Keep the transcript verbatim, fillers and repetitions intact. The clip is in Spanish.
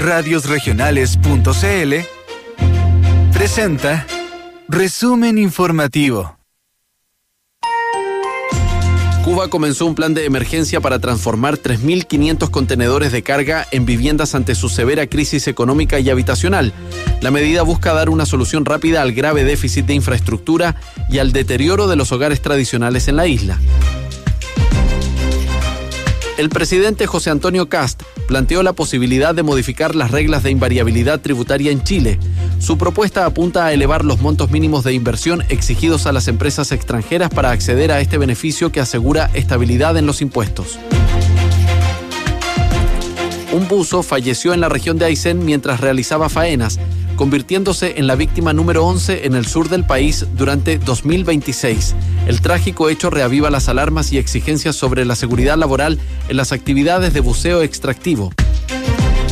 radios regionales punto c l presenta Resumen Informativo. Cuba comenzó un plan de emergencia para transformar tres mil quinientos contenedores de carga en viviendas ante su severa crisis económica y habitacional. La medida busca dar una solución rápida al grave déficit de infraestructura y al deterioro de los hogares tradicionales en la isla. El presidente José Antonio Kast planteó la posibilidad de modificar las reglas de invariabilidad tributaria en Chile. Su propuesta apunta a elevar los montos mínimos de inversión exigidos a las empresas extranjeras para acceder a este beneficio que asegura estabilidad en los impuestos. Un buzo falleció en la región de Aysén mientras realizaba faenas, convirtiéndose en la víctima número once en el sur del país durante dos mil veintiséis. El trágico hecho reaviva las alarmas y exigencias sobre la seguridad laboral en las actividades de buceo extractivo.